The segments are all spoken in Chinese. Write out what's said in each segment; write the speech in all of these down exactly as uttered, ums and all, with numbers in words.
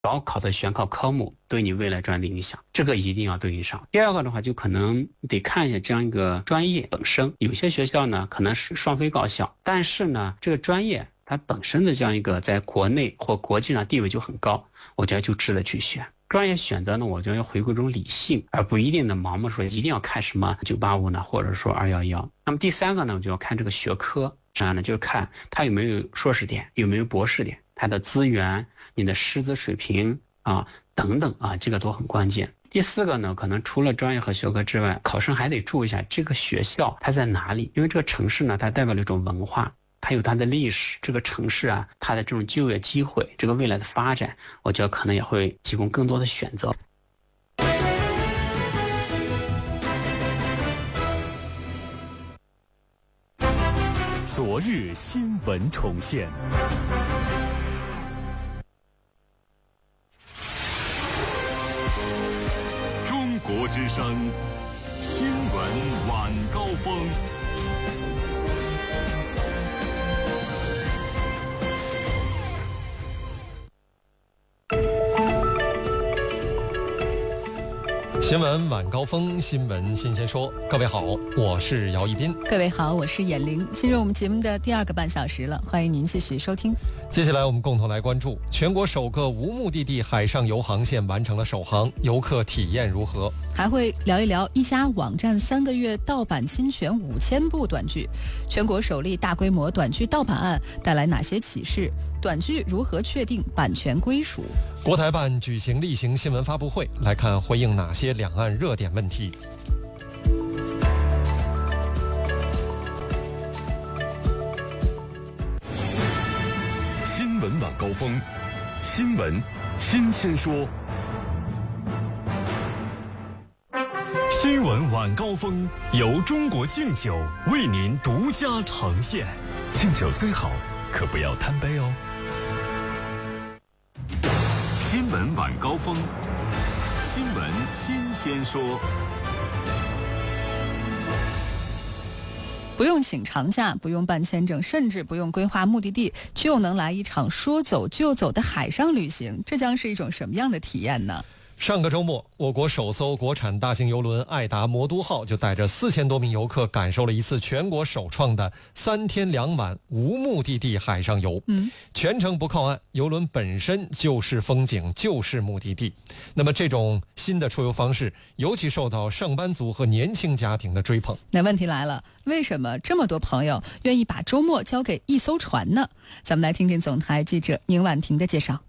高考的选考科目对你未来专业的影响，这个一定要对应上。第二个的话，就可能得看一下这样一个专业本身，有些学校呢可能是双非高校，但是呢这个专业它本身的这样一个在国内或国际上地位就很高，我觉得就值得去选。专业选择呢，我觉得要回归这种理性，而不一定的盲目说一定要看什么九八五呢，或者说二一一。那么第三个呢，我就要看这个学科，这样呢就是看它有没有硕士点，有没有博士点，它的资源、你的师资水平啊等等啊，这个都很关键。第四个呢，可能除了专业和学科之外，考生还得注意一下这个学校它在哪里，因为这个城市呢，它代表了一种文化。它有它的历史，这个城市啊，它的这种就业机会，这个未来的发展，我觉得可能也会提供更多的选择。 昨日新闻重现，中国之声新闻晚高峰。 新闻晚高峰，新闻新鲜说。各位好，我是姚一斌。 各位好，我是闫玲。进入我们节目的第二个半小时了，欢迎您继续收听。 接下来我们共同来关注全国首个无目的地海上游航线完成了首航，游客体验如何？ 还会聊一聊一家网站三个月盗版侵权五千部短剧，全国首例大规模短剧盗版案带来哪些启示？短剧如何确定版权归属？ 国台办举行例行新闻发布会，来看回应哪些两岸热点问题。 新闻晚高峰，新闻新鲜说。新闻晚高峰由中国敬酒为您独家呈现。敬酒虽好，可不要贪杯哦。新闻晚高峰，新闻新鲜说。 不用请长假，不用办签证，甚至不用规划目的地，就能来一场说走就走的海上旅行，这将是一种什么样的体验呢？ 上个周末，我国首艘国产大型邮轮爱达魔都号就带着四千多名游客感受了一次全国首创的三天两晚无目的地海上游。嗯，全程不靠岸，游轮本身就是风景，就是目的地。那么这种新的出游方式，尤其受到上班族和年轻家庭的追捧。 那问题来了，为什么这么多朋友愿意把周末交给一艘船呢？咱们来听听总台记者宁婉婷的介绍。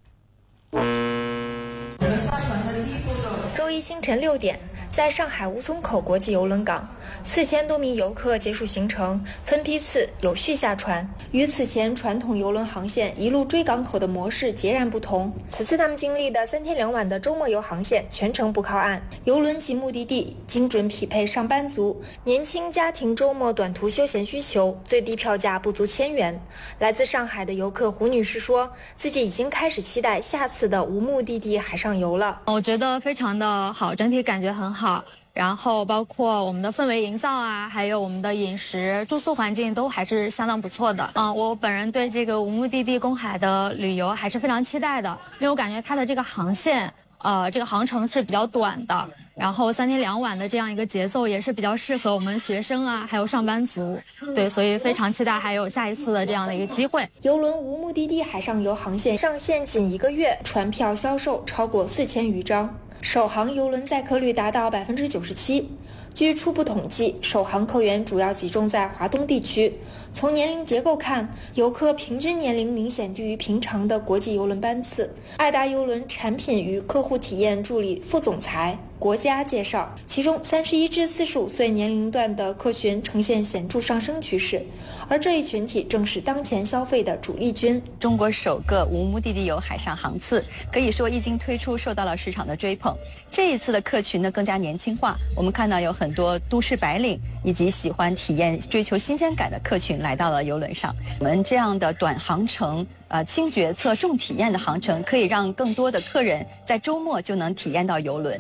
周一清晨六点，在上海吴淞口国际邮轮港，四千多名游客结束行程，分批次有序下船。与此前传统邮轮航线一路追港口的模式截然不同，此次他们经历的三天两晚的周末游航线全程不靠岸，邮轮及目的地精准匹配上班族、年轻家庭周末短途休闲需求，最低票价不足千元。来自上海的游客胡女士说，自己已经开始期待下次的无目的地海上游了。 我觉得非常的好，整体感觉很好。然后包括我们的氛围营造啊，还有我们的饮食住宿环境都还是相当不错的。嗯，我本人对这个无目的地公海的旅游还是非常期待的，因为我感觉它的这个航线呃这个航程是比较短的，然后三天两晚的这样一个节奏也是比较适合我们学生啊还有上班族。对，所以非常期待还有下一次的这样的一个机会。 邮轮无目的地海上游航线上线仅一个月，船票销售超过四千余张，首航邮轮载客率达到百分之九十七。据初步统计，首航客源主要集中在华东地区。从年龄结构看，游客平均年龄明显低于平常的国际邮轮班次。爱达邮轮产品与客户体验助理副总裁国家介绍，其中三十一至四十五岁年龄段的客群呈现显著上升趋势，而这一群体正是当前消费的主力军。 中国首个无目的地游海上航次，可以说一经推出受到了市场的追捧。这一次的客群呢更加年轻化，我们看到有很多都市白领以及喜欢体验、追求新鲜感的客群来到了邮轮上。我们这样的短航程呃，轻决策、重体验的航程，可以让更多的客人在周末就能体验到邮轮。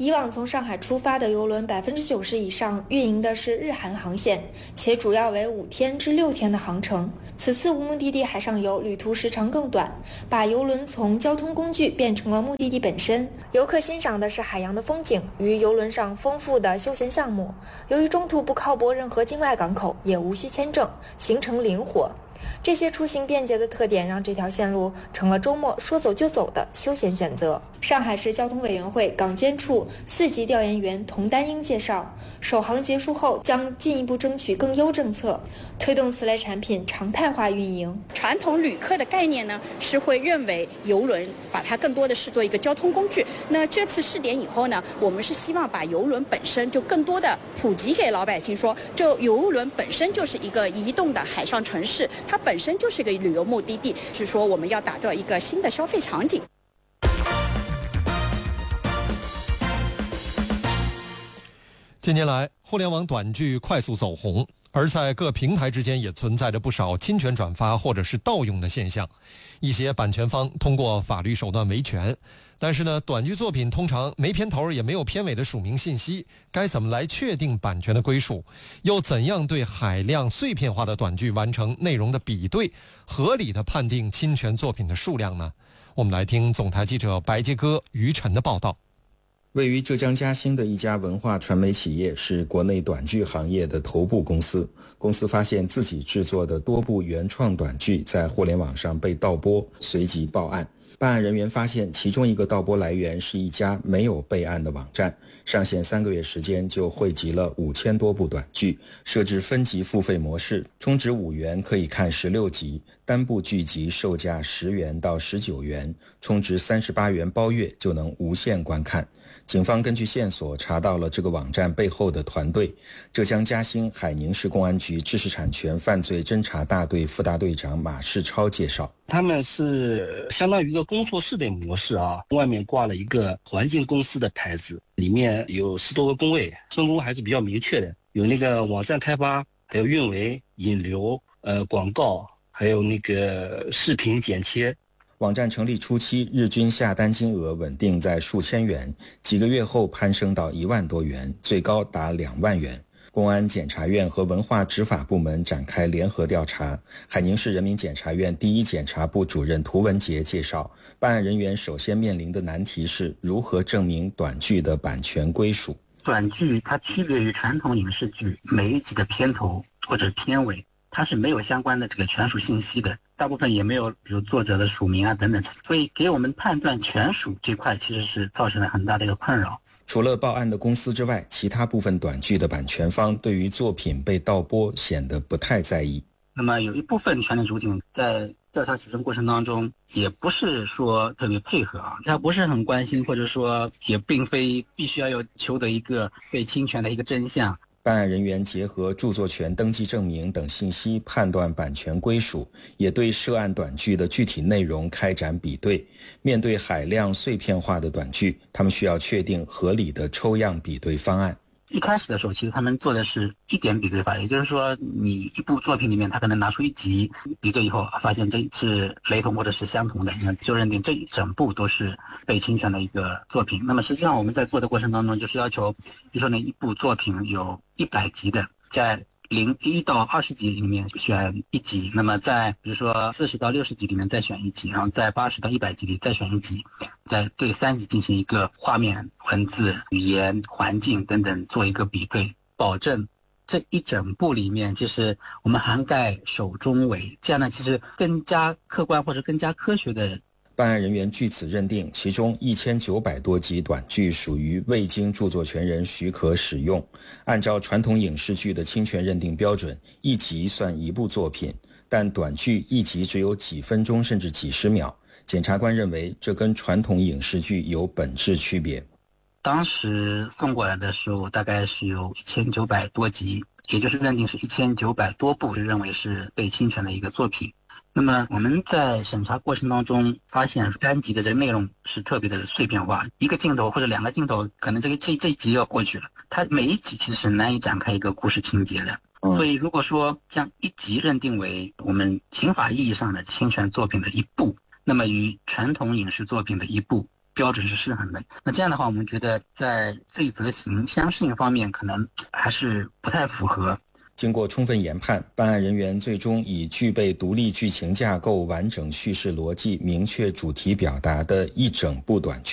以往从上海出发的邮轮百分之九十以上运营的是日韩航线，且主要为五天至六天的航程。此次无目的地海上游旅途时长更短，把邮轮从交通工具变成了目的地本身。游客欣赏的是海洋的风景与邮轮上丰富的休闲项目。由于中途不靠泊任何境外港口，也无需签证，行程灵活。这些出行便捷的特点让这条线路成了周末说走就走的休闲选择。上海市交通委员会港监处四级调研员童丹英介绍，首航结束后将进一步争取更优政策，推动此类产品常态化运营。 传统旅客的概念呢，是会认为邮轮把它更多的视作一个交通工具。那这次试点以后呢，我们是希望把邮轮本身就更多的普及给老百姓说，这邮轮本身就是一个移动的海上城市，它本身就是一个旅游目的地，是说我们要打造一个新的消费场景。 近年来，互联网短剧快速走红，而在各平台之间也存在着不少侵权转发或者是盗用的现象。一些版权方通过法律手段维权，但是呢，短剧作品通常没片头也没有片尾的署名信息，该怎么来确定版权的归属？又怎样对海量碎片化的短剧完成内容的比对，合理的判定侵权作品的数量呢？我们来听总台记者白杰哥、于晨的报道。 位于浙江嘉兴的一家文化传媒企业是国内短剧行业的头部公司。公司发现自己制作的多部原创短剧在互联网上被盗播，随即报案。办案人员发现其中一个盗播来源是一家没有备案的网站，上线三个月时间就汇集了五千多部短剧，设置分级付费模式，充值五元可以看十六集，单部剧集售价十元到十九元，充值三十八元包月就能无限观看。警方根据线索查到了这个网站背后的团队，浙江嘉兴海宁市公安局知识产权犯罪侦查大队副大队长马世超介绍， 他们是相当于一个工作室的模式啊，外面挂了一个环境公司的牌子，里面有十多个工位，分工还是比较明确的，有那个网站开发，还有运维、引流、呃广告，还有那个视频剪切。 网站成立初期，日均下单金额稳定在数千元，几个月后攀升到一万多元，最高达两万元。公安检察院和文化执法部门展开联合调查。海宁市人民检察院第一检察部主任涂文杰介绍，办案人员首先面临的难题是如何证明短剧的版权归属。 短剧它区别于传统影视剧，每一集的片头或者片尾它是没有相关的这个权属信息的，大部分也没有比如作者的署名啊等等，所以给我们判断权属这块其实是造成了很大的一个困扰。 除了报案的公司之外，其他部分短剧的版权方对于作品被盗播显得不太在意。 那么有一部分权利主体在调查取证过程当中也不是说特别配合啊，他不是很关心，或者说也并非必须要有求得一个被侵权的一个真相。 办案人员结合著作权登记证明等信息判断版权归属，也对涉案短剧的具体内容开展比对。面对海量碎片化的短剧，他们需要确定合理的抽样比对方案。 一开始的时候，其实他们做的是一点比对法，也就是说你一部作品里面他可能拿出一集比对以后发现这是雷同或者是相同的，那就认定这一整部都是被侵权的一个作品。那么实际上我们在做的过程当中就是要求，比如说呢一部作品有一百集的，在零一到二十集里面选一集，那么在比如说四十到六十集里面再选一集，然后在八十到一百集里再选一集，再对三集进行一个画面、文字、语言、环境等等做一个比对，保证这一整部里面就是我们涵盖首中尾，这样呢其实更加客观或者更加科学的。 办案人员据此认定，其中一千九百多集短剧属于未经著作权人许可使用。按照传统影视剧的侵权认定标准，一集算一部作品，但短剧一集只有几分钟甚至几十秒。检察官认为，这跟传统影视剧有本质区别。 当时送过来的时候，大概是有一千九百多集，也就是认定是一千九百多部，认为是被侵权的一个作品。那么我们在审查过程当中发现，单集的这个内容是特别的碎片化，一个镜头或者两个镜头，可能这个这这一集要过去了，它每一集其实是难以展开一个故事情节的。所以如果说将一集认定为我们刑法意义上的侵权作品的一部，那么与传统影视作品的一部标准是失衡的。那这样的话，我们觉得在这一则刑相适应方面可能还是不太符合。 经过充分研判，办案人员最终以具备独立剧情架构、完整叙事逻辑、明确主题表达的一整部短剧